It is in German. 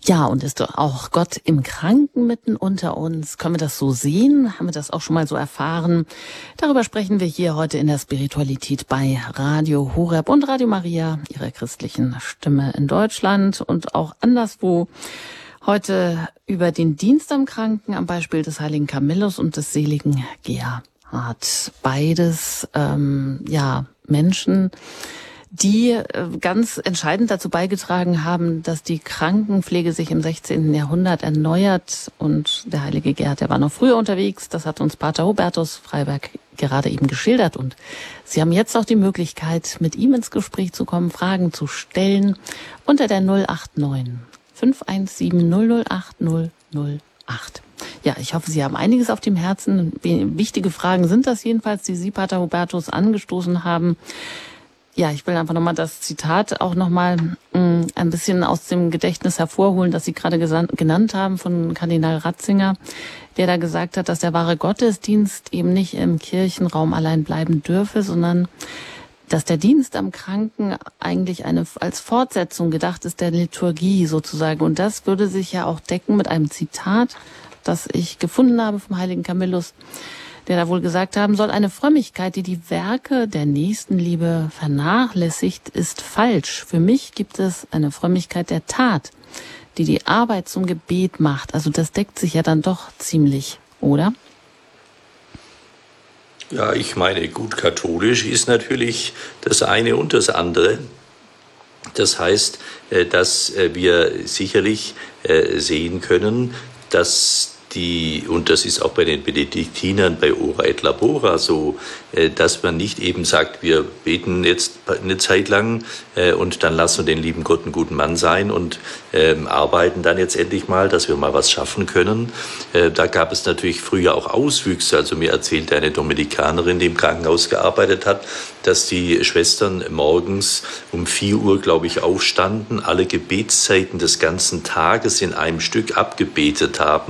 Ja, und ist doch auch Gott im Kranken mitten unter uns? Können wir das so sehen? Haben wir das auch schon mal so erfahren? Darüber sprechen wir hier heute in der Spiritualität bei Radio Horeb und Radio Maria, ihrer christlichen Stimme in Deutschland und auch anderswo. Heute über den Dienst am Kranken am Beispiel des heiligen Camillus und des seligen Gerhard. Beides, Menschen, die ganz entscheidend dazu beigetragen haben, dass die Krankenpflege sich im 16. Jahrhundert erneuert. Und der heilige Gerhard, der war noch früher unterwegs. Das hat uns Pater Hubertus Freiberg gerade eben geschildert. Und Sie haben jetzt auch die Möglichkeit, mit ihm ins Gespräch zu kommen, Fragen zu stellen unter der 089 517 008 008. Ja, ich hoffe, Sie haben einiges auf dem Herzen. Wichtige Fragen sind das jedenfalls, die Sie, Pater Hubertus, angestoßen haben. Ja, ich will einfach nochmal das Zitat auch nochmal ein bisschen aus dem Gedächtnis hervorholen, das Sie gerade genannt haben von Kardinal Ratzinger, der da gesagt hat, dass der wahre Gottesdienst eben nicht im Kirchenraum allein bleiben dürfe, sondern dass der Dienst am Kranken eigentlich als Fortsetzung gedacht ist der Liturgie sozusagen. Und das würde sich ja auch decken mit einem Zitat, das ich gefunden habe vom heiligen Camillus, der da wohl gesagt haben soll: Eine Frömmigkeit, die die Werke der Nächstenliebe vernachlässigt, ist falsch. Für mich gibt es eine Frömmigkeit der Tat, die die Arbeit zum Gebet macht. Also das deckt sich ja dann doch ziemlich, oder? Ja, ich meine, gut katholisch ist natürlich das eine und das andere. Das heißt, dass wir sicherlich sehen können, dass und das ist auch bei den Benediktinern bei Ora et Labora so, dass man nicht eben sagt, wir beten jetzt eine Zeit lang und dann lassen wir den lieben Gott einen guten Mann sein und arbeiten dann jetzt endlich mal, dass wir mal was schaffen können. Da gab es natürlich früher auch Auswüchse. Also mir erzählte eine Dominikanerin, die im Krankenhaus gearbeitet hat, dass die Schwestern morgens um 4 Uhr, glaube ich, aufstanden, alle Gebetszeiten des ganzen Tages in einem Stück abgebetet haben.